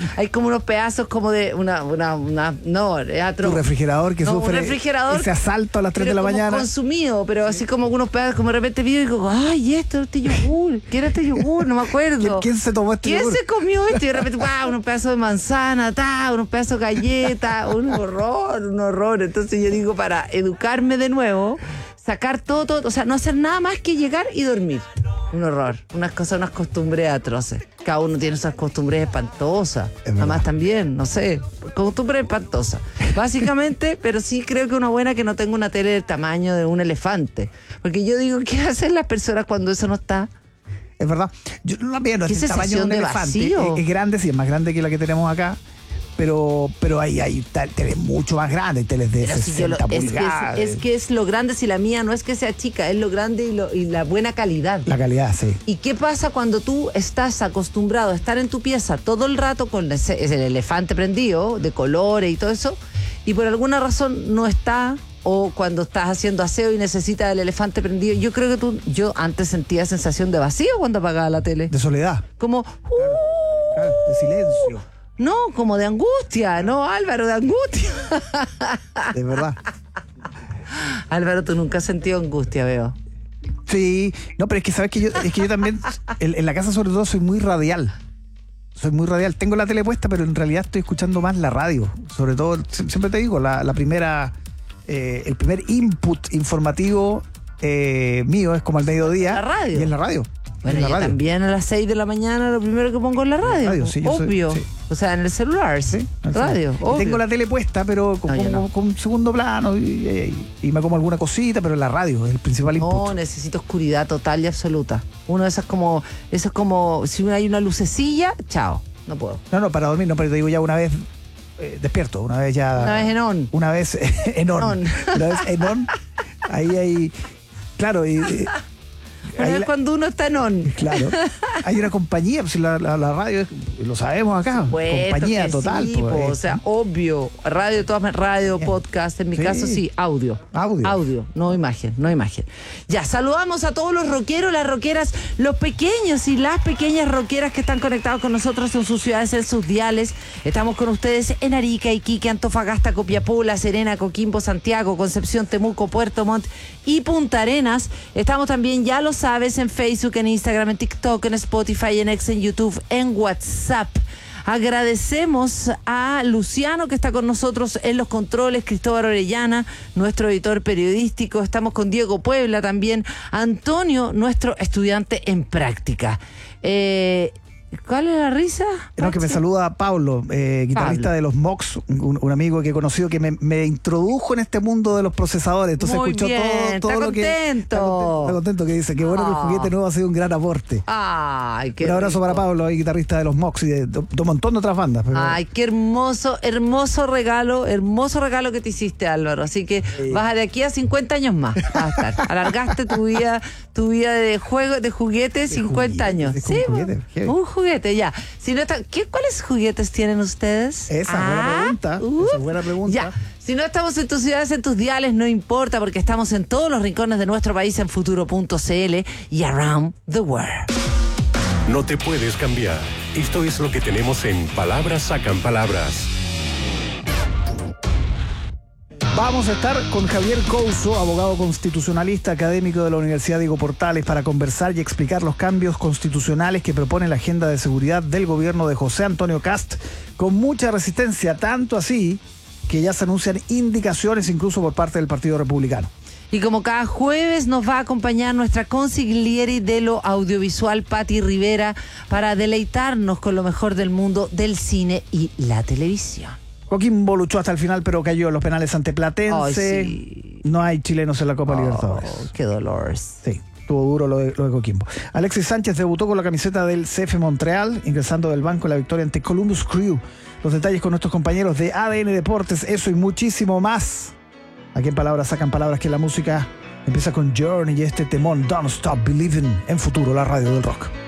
hay como unos pedazos como de no, Tu refrigerador que sufre ese asalto a las 3 de la mañana. Consumido, pero así como unos pedazos, como de repente vi y digo, ay, este yogur, ¿quién era este yogur? No me acuerdo. ¿Quién se tomó este yogur? ¿Quién se comió esto? Y de repente, unos pedazos de manzana, unos pedazos de galleta, un horror. Entonces yo digo, para educarme de nuevo, sacar todo, o sea, no hacer nada más que llegar y dormir. Un horror, unas costumbres atroces. Cada uno tiene esas costumbres espantosas. Además también, no sé, costumbres espantosas. Básicamente, pero sí creo que una buena que no tenga una tele del tamaño de un elefante. Porque yo digo, ¿qué hacen las personas cuando eso no está? Es verdad. Yo no veo el tamaño de un elefante. Es grande, sí, es más grande que la que tenemos acá. Pero hay teles mucho más grandes, teles de 60 pulgadas. Es que es lo grande, si la mía no es que sea chica, es lo grande y la buena calidad. La calidad, sí. ¿Y qué pasa cuando tú estás acostumbrado a estar en tu pieza todo el rato con el elefante prendido, de colores y todo eso, y por alguna razón no está, o cuando estás haciendo aseo y necesitas el elefante prendido? Yo creo que yo antes sentía sensación de vacío cuando apagaba la tele. De soledad. Como... Claro, de silencio. No, como de angustia, no, Álvaro, de angustia. De verdad. Álvaro, tú nunca has sentido angustia, veo. Sí, no, pero es que sabes que yo también, en la casa sobre todo soy muy radial. Tengo la tele puesta, pero en realidad estoy escuchando más la radio. Sobre todo, siempre te digo, el primer input informativo mío es como al mediodía. La radio. Y en la radio. Bueno, yo también a las 6 de la mañana lo primero que pongo es la radio. Sí, obvio. Sí. O sea, en el celular, sí. Radio, obvio. Tengo la tele puesta, pero con segundo plano y me como alguna cosita, pero la radio es el principal input. No, necesito oscuridad total y absoluta. Uno de esas como, eso es como, si hay una lucecilla, chao, no puedo. No, para dormir, no, pero te digo ya una vez despierto, una vez ya... Una vez en on. Una vez en on. Una vez en on, ahí hay... Claro, Una vez cuando uno está en on. Claro. Hay una compañía, pues la radio, lo sabemos acá. Compañía total. Sí, o sea, obvio. Radio, podcast, en mi caso sí, audio. No imagen. Ya, saludamos a todos los rockeros, las rockeras, los pequeños y las pequeñas rockeras que están conectados con nosotros en sus ciudades, en sus diales. Estamos con ustedes en Arica, Iquique, Antofagasta, Copiapó, La Serena, Coquimbo, Santiago, Concepción, Temuco, Puerto Montt y Punta Arenas. Estamos también, ya lo sabes, en Facebook, en Instagram, en TikTok, en Spotify, en X, en YouTube, en WhatsApp. Agradecemos a Luciano, que está con nosotros en los controles, Cristóbal Orellana, nuestro editor periodístico. Estamos con Diego Puebla también, Antonio, nuestro estudiante en práctica. ¿Cuál es la risa? No, que me saluda Pablo, guitarrista de los Mox, un amigo que he conocido que me introdujo en este mundo de los procesadores. Entonces muy escuchó bien, todo lo contento. Está contento, que dice que bueno que el juguete nuevo ha sido un gran aporte. Ay, qué un abrazo rico para Pablo, guitarrista de los Mox y de un montón de otras bandas. Ay, qué hermoso regalo que te hiciste, Álvaro. Así que vas de aquí a 50 años más. Vas a estar. Alargaste tu vida de juego, de juguetes, 50 años. Sí, un juguete, ya. Si no está, ¿cuáles juguetes tienen ustedes? Esa es buena pregunta. Ya. Si no estamos en tus ciudades, en tus diales, no importa, porque estamos en todos los rincones de nuestro país en futuro.cl y around the world. No te puedes cambiar. Esto es lo que tenemos en Palabras Sacan Palabras. Vamos a estar con Javier Couso, abogado constitucionalista, académico de la Universidad Diego Portales, para conversar y explicar los cambios constitucionales que propone la agenda de seguridad del gobierno de José Antonio Kast, con mucha resistencia, tanto así que ya se anuncian indicaciones incluso por parte del Partido Republicano. Y como cada jueves nos va a acompañar nuestra consigliere de lo audiovisual, Patti Rivera, para deleitarnos con lo mejor del mundo del cine y la televisión. Coquimbo luchó hasta el final, pero cayó en los penales ante Platense. Sí. No hay chilenos en la Copa Libertadores. ¡Qué dolor! Sí, estuvo duro lo de Coquimbo. Alexis Sánchez debutó con la camiseta del CF Montreal, ingresando del banco en la victoria ante Columbus Crew. Los detalles con nuestros compañeros de ADN Deportes, eso y muchísimo más. Aquí en Palabras Sacan Palabras, que la música empieza con Journey y este temón Don't Stop Believing en Futuro, la radio del rock.